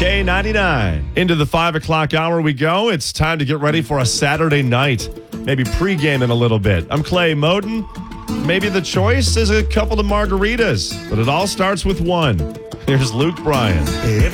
K99. Into the 5 o'clock hour we go. It's time to get ready for a Saturday night. Maybe pregame in a little bit. I'm Clay Moden. Maybe the choice is a couple of margaritas, but it all starts with one. Here's Luke Bryan.